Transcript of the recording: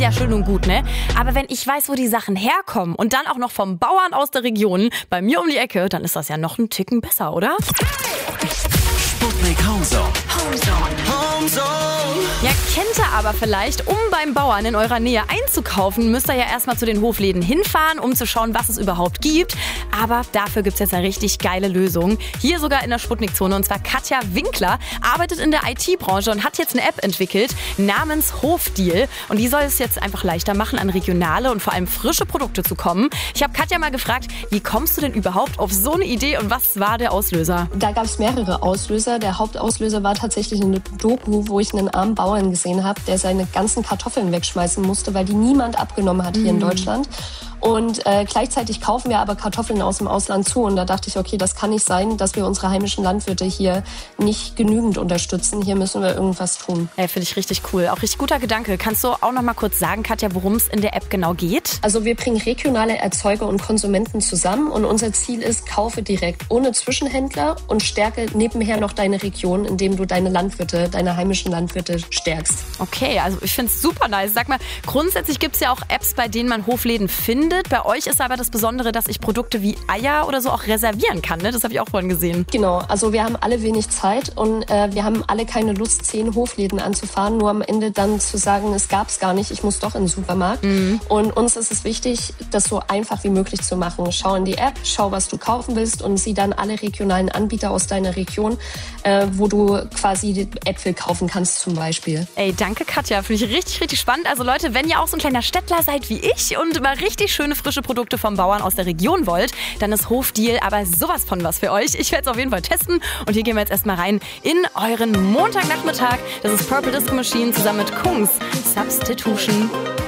Ja, schön und gut, ne? Aber wenn ich weiß, wo die Sachen herkommen und dann auch noch vom Bauern aus der Region bei mir um die Ecke, dann ist das ja noch einen Ticken besser, oder? Sputnik Homezone. Ja, kennt ihr aber vielleicht, um beim Bauern in eurer Nähe einzukaufen, müsst ihr ja erstmal zu den Hofläden hinfahren, um zu schauen, was es überhaupt gibt. Aber dafür gibt's jetzt eine richtig geile Lösung. Hier sogar in der Sputnik-Zone. Und zwar Katja Winkler arbeitet in der IT-Branche und hat jetzt eine App entwickelt namens Hofdeal. Und die soll es jetzt einfach leichter machen, an regionale und vor allem frische Produkte zu kommen. Ich habe Katja mal gefragt, wie kommst du denn überhaupt auf so eine Idee und was war der Auslöser? Da gab es mehrere Auslöser. Der Hauptauslöser war tatsächlich eine Doku, wo ich einen armen Bauern gesehen habe, der seine ganzen Kartoffeln wegschmeißen musste, weil die niemand abgenommen hat hier in Deutschland. Und gleichzeitig kaufen wir aber Kartoffeln aus dem Ausland zu. Und da dachte ich, okay, das kann nicht sein, dass wir unsere heimischen Landwirte hier nicht genügend unterstützen. Hier müssen wir irgendwas tun. Ey, finde ich richtig cool. Auch richtig guter Gedanke. Kannst du auch noch mal kurz sagen, Katja, worum es in der App genau geht? Also wir bringen regionale Erzeuger und Konsumenten zusammen. Und unser Ziel ist, kaufe direkt, ohne Zwischenhändler und stärke nebenher noch deine Region, indem du deine Landwirte, deine heimischen Landwirte stärkst. Okay, also ich finde es super nice. Sag mal, grundsätzlich gibt es ja auch Apps, bei denen man Hofläden findet. Bei euch ist aber das Besondere, dass ich Produkte wie Eier oder so auch reservieren kann. Ne? Das habe ich auch vorhin gesehen. Genau, also wir haben alle wenig Zeit und wir haben alle keine Lust, 10 Hofläden anzufahren, nur am Ende dann zu sagen, es gab es gar nicht, ich muss doch in den Supermarkt. Und uns ist es wichtig, das so einfach wie möglich zu machen. Schau in die App, schau, was du kaufen willst und sieh dann alle regionalen Anbieter aus deiner Region, wo du quasi Äpfel kaufen kannst zum Beispiel. Ey, danke Katja, finde ich richtig, richtig spannend. Also Leute, wenn ihr auch so ein kleiner Städtler seid wie ich und mal richtig schöne frische Produkte vom Bauern aus der Region wollt, dann ist Hofdeal aber sowas von was für euch. Ich werde es auf jeden Fall testen und hier gehen wir jetzt erstmal rein in euren Montagnachmittag. Das ist Purple Disco Machine zusammen mit Kungs Substitution.